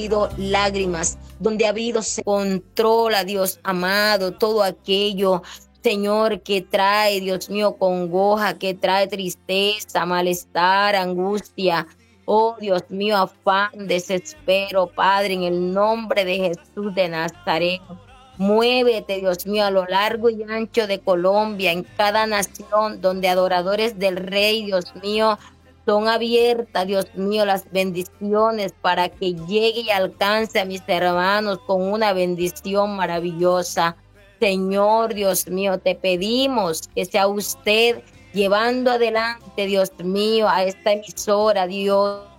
lágrimas, donde ha habido controla, Dios amado, todo aquello, Señor, que trae, Dios mío, congoja, que trae tristeza, malestar, angustia. Oh, Dios mío, afán, desespero, Padre, en el nombre de Jesús de Nazaret. Muévete, Dios mío, a lo largo y ancho de Colombia, en cada nación donde adoradores del Rey, Dios mío, son abiertas, Dios mío, las bendiciones para que llegue y alcance a mis hermanos con una bendición maravillosa. Señor, Dios mío, te pedimos que sea usted llevando adelante, Dios mío, a esta emisora, Dios.